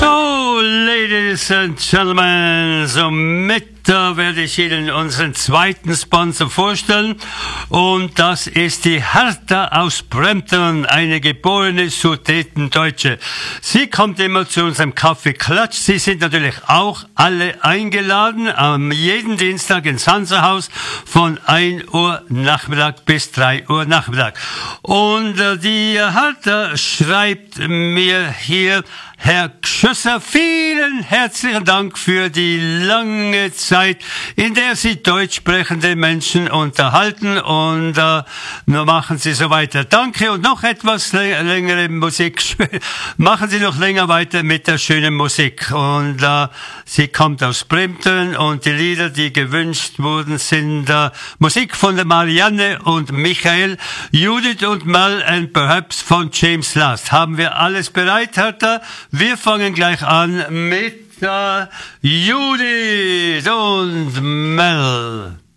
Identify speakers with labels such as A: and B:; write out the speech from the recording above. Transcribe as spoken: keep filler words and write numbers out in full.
A: So, Ladies and Gentlemen, somit äh, werde ich Ihnen unseren zweiten Sponsor vorstellen. Und das ist die Hertha aus Brempton, eine geborene Sudetendeutsche. Sie kommt immer zu unserem Kaffeeklatsch. Sie sind natürlich auch alle eingeladen am jeden Dienstag ins Hansahaus von ein Uhr Nachmittag bis drei Uhr Nachmittag. Und äh, die Hertha schreibt mir hier: Herr Gschösser, vielen herzlichen Dank für die lange Zeit, in der Sie deutsch sprechende Menschen unterhalten, und äh, nur machen Sie so weiter. Danke, und noch etwas längere Musik. Machen Sie noch länger weiter mit der schönen Musik. Und äh, sie kommt aus Brempton, und die Lieder, die gewünscht wurden, sind äh, Musik von der Marianne und Michael, Judith und Mel and Perhaps von James Last. Haben wir alles bereit, Hertha? Wir fangen gleich an mit äh, Judith und Mel.